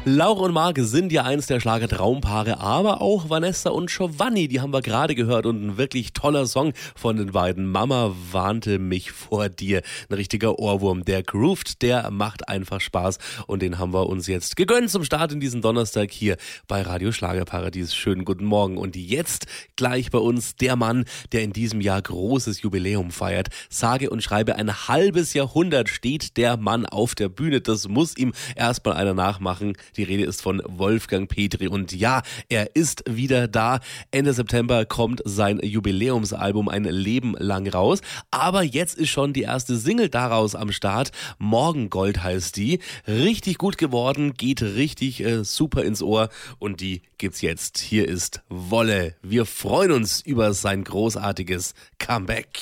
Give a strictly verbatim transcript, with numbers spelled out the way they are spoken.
Laura und Marc sind ja eins der Schlager-Traumpaare, aber auch Vanessa und Giovanni, die haben wir gerade gehört und ein wirklich toller Song von den beiden. Mama warnte mich vor dir. Ein richtiger Ohrwurm, der groovt, der macht einfach Spaß und den haben wir uns jetzt gegönnt zum Start in diesen Donnerstag hier bei Radio Schlagerparadies. Schönen guten Morgen und jetzt gleich bei uns der Mann, der in diesem Jahr großes Jubiläum feiert. Sage und schreibe ein halbes Jahrhundert steht der Mann auf der Bühne. Das muss ihm erstmal einer nachmachen. Die Rede ist von Wolfgang Petri und ja, er ist wieder da. Ende September kommt sein Jubiläumsalbum Ein Leben lang raus, aber jetzt ist schon die erste Single daraus am Start. Morgengold heißt die. Richtig gut geworden, geht richtig äh, super ins Ohr und die gibt's jetzt. Hier ist Wolle. Wir freuen uns über sein großartiges Comeback.